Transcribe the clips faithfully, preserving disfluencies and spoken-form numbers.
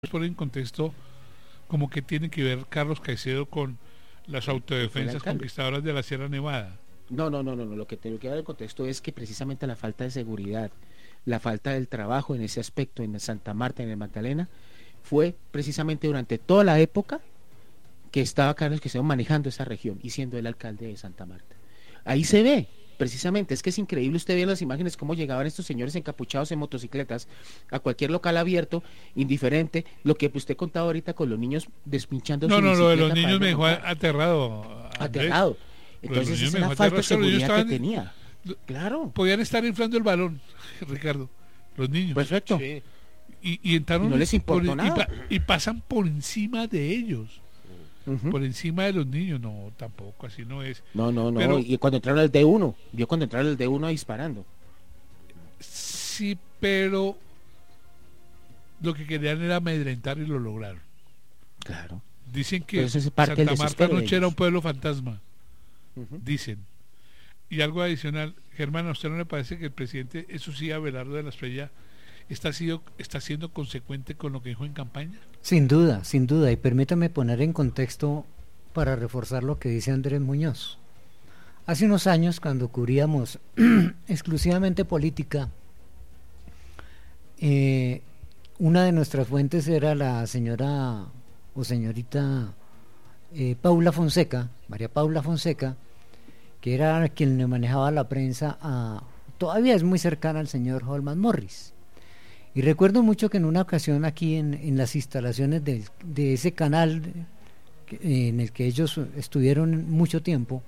Por en contexto, como que tiene que ver Carlos Caicedo con las autodefensas conquistadoras de la Sierra Nevada. No, no, no, no, no. Lo que tengo que dar el contexto es que precisamente la falta de seguridad, la falta del trabajo en ese aspecto en Santa Marta, en el Magdalena, fue precisamente durante toda la época que estaba Carlos Caicedo manejando esa región y siendo el alcalde de Santa Marta. Ahí se ve, precisamente, es que es increíble, usted ve en las imágenes cómo llegaban estos señores encapuchados en motocicletas a cualquier local abierto, indiferente, lo que usted contaba ahorita con los niños despinchando no, su no, bicicleta. No, lo de los niños me dejó montar. aterrado. Andrés. Aterrado. Entonces esa es la falta de seguridad estaban, que tenía. Claro. Podían estar inflando el balón, Ricardo, los niños. Perfecto. Sí. Y, y entraron y no les importó por, nada. Y, y pasan por encima de ellos. Uh-huh. Por encima de los niños, no, tampoco, así no es. No, no, no, pero, y cuando entraron al D uno, vio cuando entraron al D uno disparando. Sí, pero lo que querían era amedrentar y lo lograron. Claro. Dicen que Santa Marta Noche era un pueblo fantasma, uh-huh. Dicen. Y algo adicional, Germán, ¿a usted no le parece que el presidente, eso sí, Abelardo de la Espriella, está, sido, está siendo consecuente con lo que dijo en campaña? Sin duda, sin duda, y permítame poner en contexto para reforzar lo que dice Andrés Muñoz. Hace unos años, cuando cubríamos exclusivamente política, eh, una de nuestras fuentes era la señora o señorita eh, Paula Fonseca, María Paula Fonseca, que era quien le manejaba la prensa, a, todavía es muy cercana al señor Holman Morris. Y recuerdo mucho que en una ocasión aquí en, en las instalaciones de, de ese canal que, en el que ellos estuvieron mucho tiempo,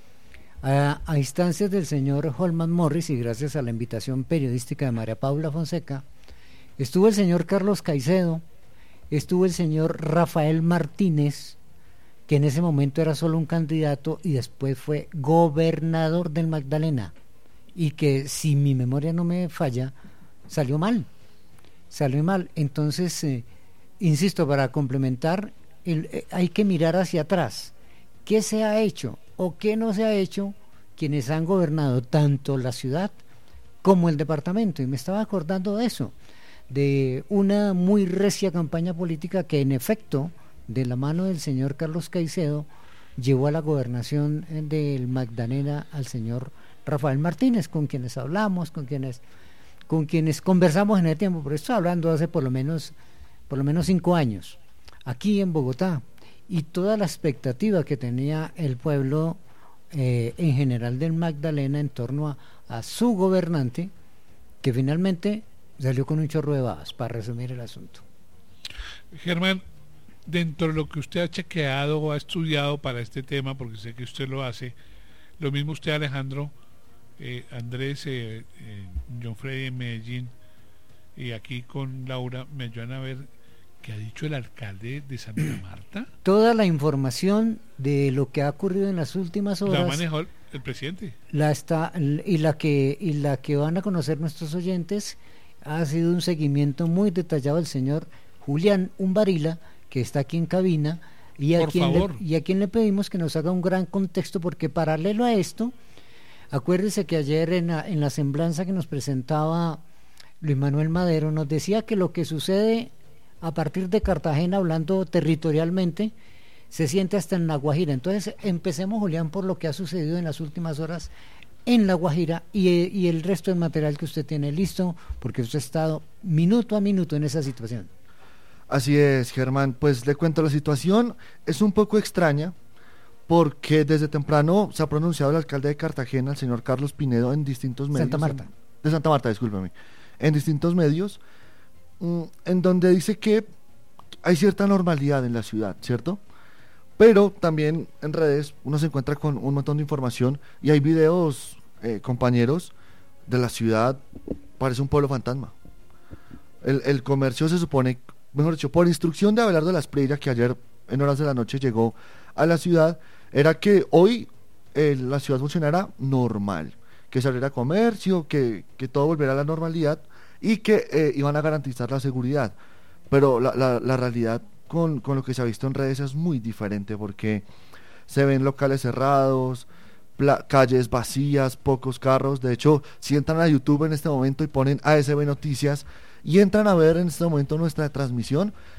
a, a instancias del señor Holman Morris y gracias a la invitación periodística de María Paula Fonseca, estuvo el señor Carlos Caicedo, estuvo el señor Rafael Martínez, que en ese momento era solo un candidato y después fue gobernador del Magdalena, y que si mi memoria no me falla, salió mal. Salió mal, entonces eh, insisto, para complementar el, eh, hay que mirar hacia atrás, qué se ha hecho o qué no se ha hecho quienes han gobernado tanto la ciudad como el departamento, y me estaba acordando de eso, de una muy recia campaña política que en efecto, de la mano del señor Carlos Caicedo, llevó a la gobernación del Magdalena al señor Rafael Martínez, con quienes hablamos, con quienes con quienes conversamos en el tiempo, pero estoy hablando hace por lo menos por lo menos cinco años, aquí en Bogotá, y toda la expectativa que tenía el pueblo eh, en general del Magdalena en torno a, a su gobernante, que finalmente salió con un chorro de babas, para resumir el asunto. Germán, dentro de lo que usted ha chequeado o ha estudiado para este tema, porque sé que usted lo hace, lo mismo usted, Alejandro, Eh, Andrés, eh, eh, John Freddy en Medellín, y aquí con Laura, me ayudan a ver qué ha dicho el alcalde de Santa Marta. Toda la información de lo que ha ocurrido en las últimas horas la manejó el, el presidente, la está y la que y la que van a conocer nuestros oyentes ha sido un seguimiento muy detallado del señor Julián Umbarila, que está aquí en cabina, y a Por quien favor. le, y a quien le pedimos que nos haga un gran contexto, porque paralelo a esto, acuérdese que ayer en la, en la semblanza que nos presentaba Luis Manuel Madero, nos decía que lo que sucede a partir de Cartagena, hablando territorialmente, se siente hasta en La Guajira. Entonces empecemos, Julián, por lo que ha sucedido en las últimas horas en La Guajira y, y el resto del material que usted tiene listo, porque usted ha estado minuto a minuto en esa situación. Así es, Germán, pues le cuento, la situación es un poco extraña, porque desde temprano se ha pronunciado el alcalde de Cartagena, el señor Carlos Pinedo, en distintos medios. Santa Marta. De Santa Marta, discúlpeme. En distintos medios, mm, en donde dice que hay cierta normalidad en la ciudad, ¿cierto? Pero también en redes uno se encuentra con un montón de información y hay videos, eh, compañeros, de la ciudad, parece un pueblo fantasma. El, el comercio se supone, mejor dicho, por instrucción de Abelardo de la Espriella, que ayer en horas de la noche llegó a la ciudad, era que hoy eh, la ciudad funcionara normal, que saliera comercio, que, que todo volviera a la normalidad y que eh, iban a garantizar la seguridad. Pero la, la, la realidad con, con lo que se ha visto en redes es muy diferente, porque se ven locales cerrados, pla- calles vacías, pocos carros. De hecho, si entran a YouTube en este momento y ponen A S B Noticias y entran a ver en este momento nuestra transmisión,